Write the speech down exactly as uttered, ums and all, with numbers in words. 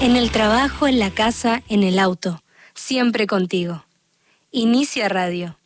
En el trabajo, en la casa, en el auto, siempre contigo. Inicia Radio.